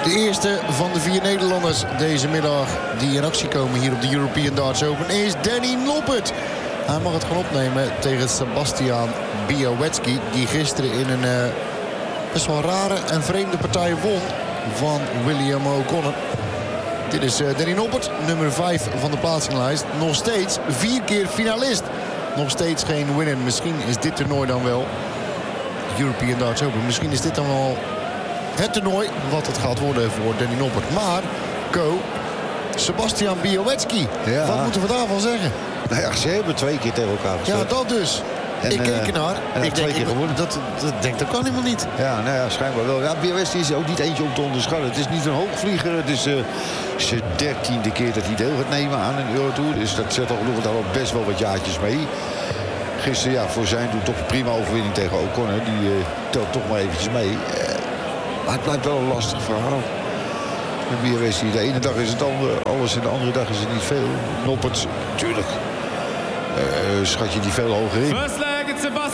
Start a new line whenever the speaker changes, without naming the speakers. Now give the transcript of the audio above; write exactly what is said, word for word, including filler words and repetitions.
De eerste van de vier Nederlanders deze middag die in actie komen hier op de European Darts Open is Danny Noppert. Hij mag het gaan opnemen tegen Sebastian Białecki, die gisteren in een uh, best wel rare en vreemde partij won van William O'Connor. Dit is uh, Danny Noppert, nummer vijf van de plaatsinglijst. Nog steeds vier keer finalist. Nog steeds geen winner. Misschien is dit toernooi dan wel European Darts Open. Misschien is dit dan wel het toernooi wat het gaat worden voor Danny Noppert. Maar, Co, Sebastian Białecki, ja. Wat moeten we daarvan zeggen?
Nou ja, ze hebben twee keer tegen elkaar gespeeld.
Ja, dat dus. En, ik keek ernaar.
En
ik
twee
denk,
keer gewonnen.
Dat, dat denkt dat kan helemaal niet.
Ja, nou ja, schijnbaar wel. Ja, Białecki is ook niet eentje om te onderschatten. Het is niet een hoogvlieger. Het is uh, zijn dertiende keer dat hij deel gaat nemen aan een Eurotour. Dus dat zet al nog al best wel wat jaartjes mee. Gisteren, ja, voor zijn doen toch een prima overwinning tegen O'Connor. Die uh, telt toch maar eventjes mee. Uh, maar het blijft wel een lastig verhaal. En Białecki, de ene dag is het andere, alles en de andere dag is het niet veel. Noppert, natuurlijk. Uh, schat je die veel hoger in.